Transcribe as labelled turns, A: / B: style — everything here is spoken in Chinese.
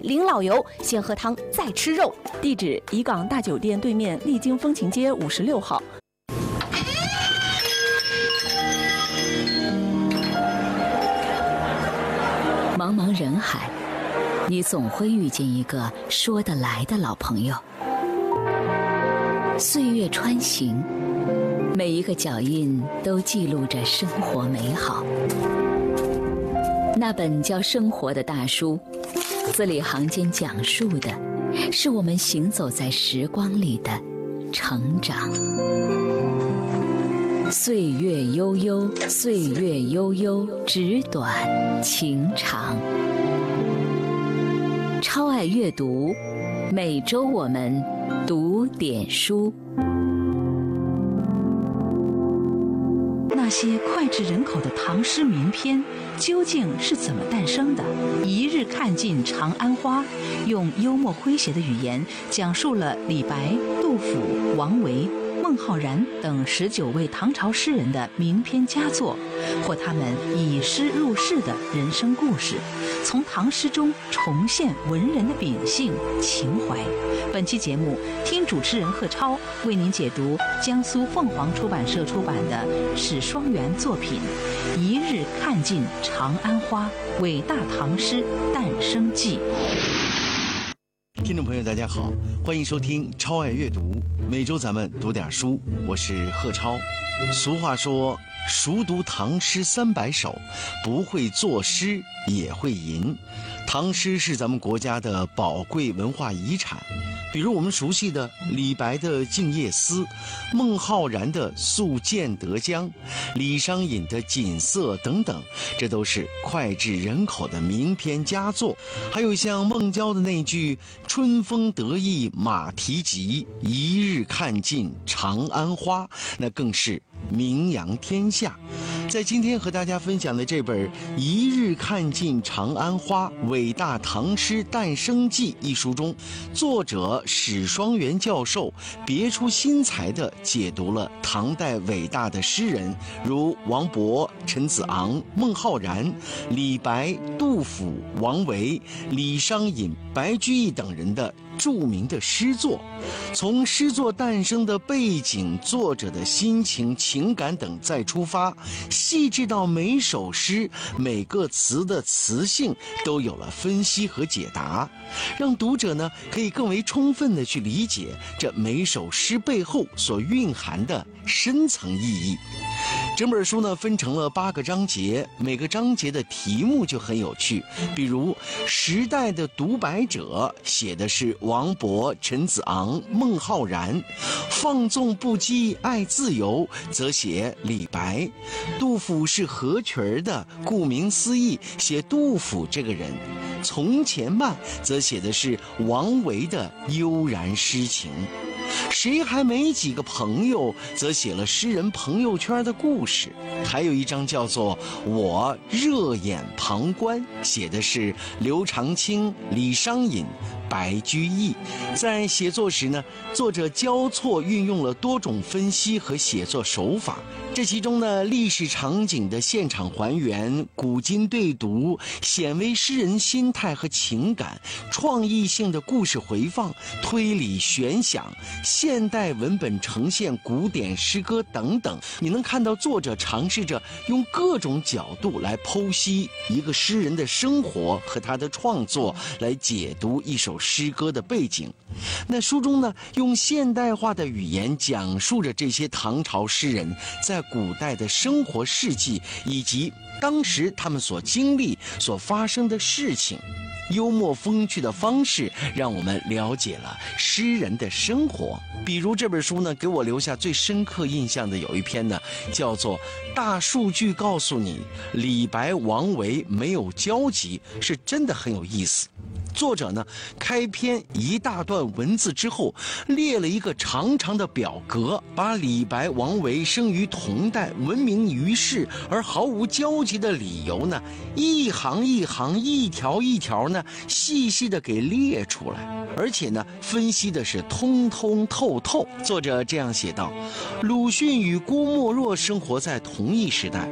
A: 淋老油，先喝汤再吃肉。
B: 地址：怡港大酒店对面丽晶风情街56号。
C: 茫茫人海，你总会遇见一个说得来的老朋友。岁月穿行，每一个脚印都记录着生活美好。那本叫《生活》的大书，字里行间讲述的是我们行走在时光里的成长。岁月悠悠，岁月悠悠，纸短情长。超爱阅读，每周我们读点书。
D: 那些脍炙人口的唐诗名篇究竟是怎么诞生的？一日看尽长安花，用幽默诙谐的语言讲述了李白、杜甫、王维、孟浩然等19位唐朝诗人的名篇佳作，或他们以诗入世的人生故事，从唐诗中重现文人的秉性情怀。本期节目，听主持人贺超为您解读江苏凤凰出版社出版的史双元作品《一日看尽长安花：伟大唐诗诞生记》。
E: 听众朋友大家好，欢迎收听超爱阅读，每周咱们读点书，我是贺超。俗话说，熟读唐诗300首，不会作诗也会吟。唐诗是咱们国家的宝贵文化遗产，比如我们熟悉的李白的《静夜思》，孟浩然的《宿建德江》，李商隐的《锦瑟》等等，这都是脍炙人口的名篇佳作。还有像孟郊的那句“春风得意马蹄疾，一日看尽长安花”，那更是名扬天下。在今天和大家分享的这本《一日看尽长安花：伟大唐诗诞生记》一书中，作者史双元教授别出心裁地解读了唐代伟大的诗人如王勃、陈子昂、孟浩然、李白、杜甫、王维、李商隐、白居易等人的著名的诗作，从诗作诞生的背景、作者的心情、情感等再出发，细致到每首诗每个词的词性都有了分析和解答，让读者呢可以更为充分地去理解这每首诗背后所蕴含的深层意义。整本书呢分成了8个章节，每个章节的题目就很有趣。比如时代的独白者写的是王勃、陈子昂、孟浩然，放纵不羁爱自由则写李白，杜甫是合群的，顾名思义写杜甫这个人，从前慢则写的是王维的悠然诗情，谁还没几个朋友则写了诗人朋友圈的故事。还有一章叫做我热眼旁观，写的是刘长卿、李商隐、白居易。在写作时呢，作者交错运用了多种分析和写作手法，这其中呢，历史场景的现场还原、古今对读，显微诗人心态和情感，创意性的故事回放、推理悬想，现代文本呈现古典诗歌等等，你能看到作者尝试着用各种角度来剖析一个诗人的生活和他的创作，来解读一首诗歌的背景。那书中呢，用现代化的语言讲述着这些唐朝诗人在古代的生活事迹，以及当时他们所经历、所发生的事情。幽默风趣的方式让我们了解了诗人的生活。比如这本书呢，给我留下最深刻印象的有一篇呢，叫做《大数据告诉你李白、王维没有交集》，是真的很有意思。作者呢，开篇一大段文字之后，列了一个长长的表格，把李白、王维生于同代、闻名于世而毫无交集的理由呢，一行一行、一条一条呢，细细的给列出来，而且呢，分析的是通通透透。作者这样写道：鲁迅与郭沫若生活在同一时代，